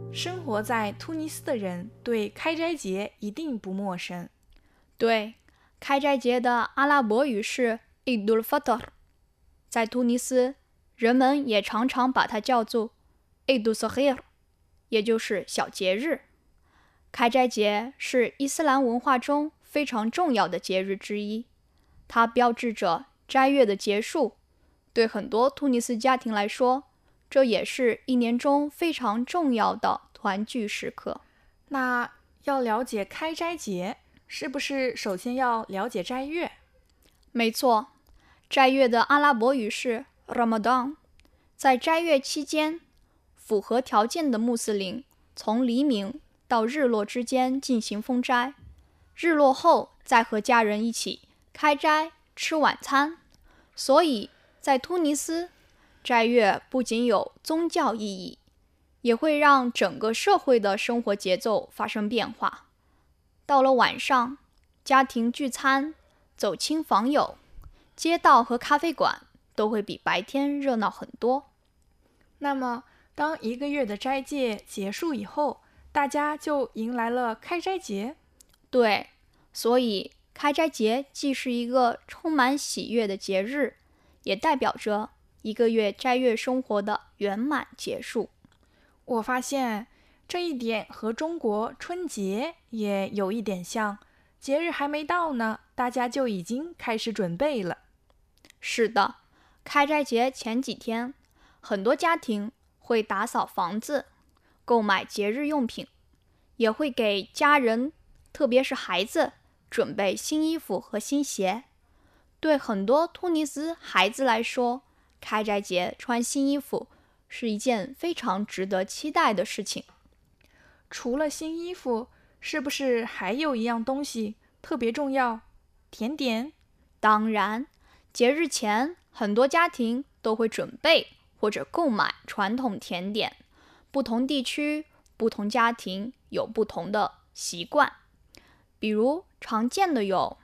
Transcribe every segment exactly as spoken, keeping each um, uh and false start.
生活在突尼斯的人对开斋节一定不陌生。 对，开斋节的阿拉伯语是 Eidul Fitr， 在突尼斯，人们也常常把它叫做 Eidul Saghir， 也就是小节日。开斋节是伊斯兰文化中非常重要的节日之一，它标志着斋月的结束。对很多突尼斯家庭来说，这也是一年中非常重要的团聚时刻。 那要了解开斋节，是不是首先要了解斋月？ 没错，斋月的阿拉伯语是 Ramadan。在斋月期间，符合条件的穆斯林从黎明到日落之间进行封斋，日落后再和家人一起开斋吃晚餐。所以在突尼斯，斋月不仅有宗教意义，也会让整个社会的生活节奏发生变化。到了晚上，家庭聚餐、走亲访友，街道和咖啡馆都会比白天热闹很多。 那么，当一个月的斋戒结束以后，大家就迎来了开斋节。 对，所以开斋节既是一个充满喜悦的节日，也代表着一个月斋月生活的圆满结束。 我发现这一点和中国春节也有一点像，节日还没到呢，大家就已经开始准备了。 是的，开斋节前几天，很多家庭会打扫房子，购买节日用品，也会给家人，特别是孩子，准备新衣服和新鞋。对很多突尼斯孩子来说，开斋节穿新衣服是一件非常值得期待的事情。 除了新衣服，是不是还有一样东西特别重要？甜点？ 当然，节日前很多家庭都会准备或者购买传统甜点。不同地区、不同家庭有不同的习惯。比如常见的有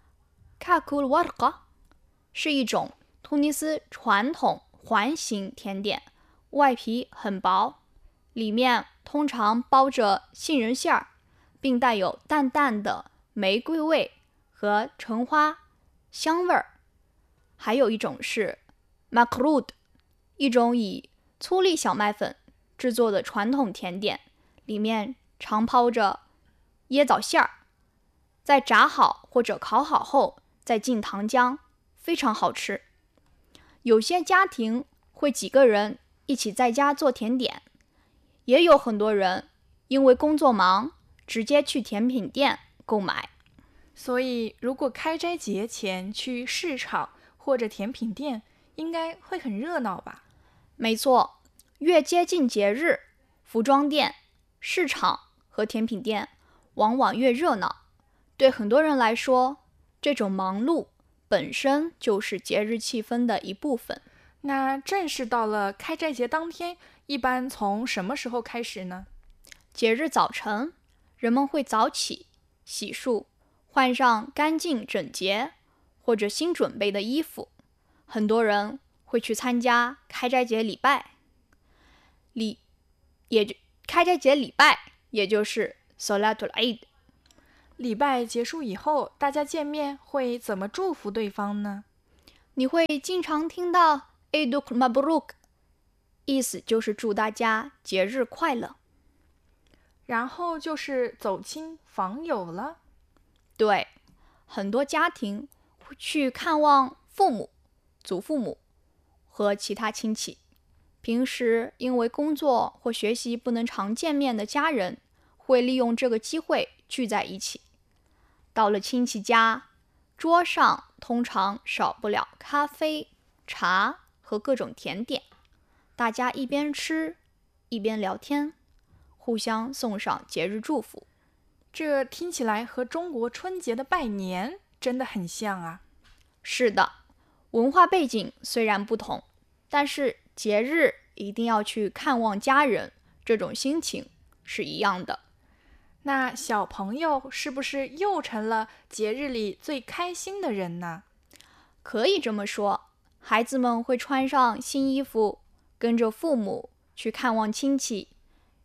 Kakul Warqa， 是一种突尼斯传统环形甜点，外皮很薄，里面通常包着杏仁馅儿，并带有淡淡的玫瑰味和橙花香味儿。还有一种是 Makrud， 一种以粗粒小麦粉制作的传统甜点，里面常包着椰枣馅儿，在炸好或者烤好后再进糖浆，非常好吃。有些家庭会几个人一起在家做甜点，也有很多人因为工作忙，直接去甜品店购买。 所以，如果开斋节前去市场或者甜品店，应该会很热闹吧？ 没错，越接近节日，服装店、市场和甜品店往往越热闹。对很多人来说，这种忙碌本身就是节日气氛的一部分。 那正式到了开斋节当天，一般从什么时候开始呢？ 节日早晨，人们会早起、洗漱，换上干净整洁或者新准备的衣服。很多人会去参加开斋节礼拜。礼也就开斋节礼拜，也就是 Salatul Eid。 礼拜结束以后，大家见面会怎么祝福对方呢？ 你会经常听到 Eidul Mabruk， 意思就是祝大家节日快乐。 然后就是走亲访友了。 对，很多家庭会去看望父母、祖父母和其他亲戚。平时因为工作或学习不能常见面的家人，会利用这个机会聚在一起。到了亲戚家，桌上通常少不了咖啡、茶和各种甜点，大家一边吃一边聊天，互相送上节日祝福。 这听起来和中国春节的拜年真的很像啊。 是的，文化背景虽然不同，但是节日一定要去看望家人，这种心情是一样的。 那小朋友是不是又成了节日里最开心的人呢？ 可以这么说，孩子们会穿上新衣服，跟着父母去看望亲戚，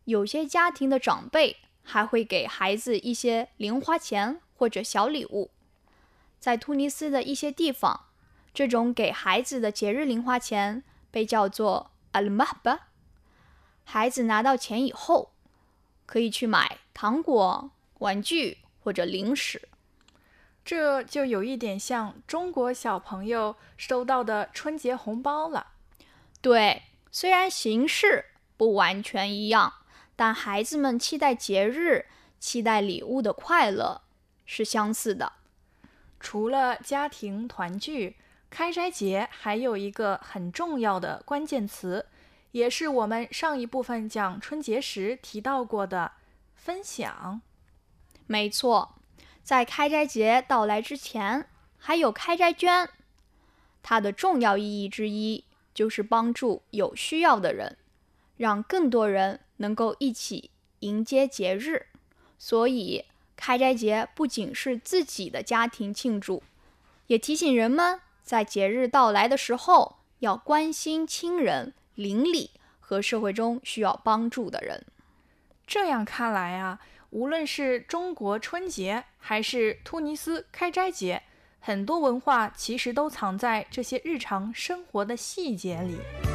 有些家庭的长辈还会给孩子一些零花钱或者小礼物。在突尼斯的一些地方，这种给孩子的节日零花钱被叫做 al-mahba。 孩子拿到钱以后，可以去买糖果、玩具或者零食。 这就有一点像中国小朋友收到的春节红包了。 对，虽然形式不完全一样，但孩子们期待节日、期待礼物的快乐是相似的。 除了家庭团聚，开斋节还有一个很重要的关键词，也是我们上一部分讲春节时提到过的分享。 没错，在开斋节到来之前，还有开斋捐。它的重要意义之一就是帮助有需要的人，让更多人能够一起迎接节日。所以开斋节不仅是自己的家庭庆祝，也提醒人们在节日到来的时候要关心亲人、邻里和社会中需要帮助的人。 这样看来啊，无论是中国春节还是突尼斯开斋节，很多文化其实都藏在这些日常生活的细节里。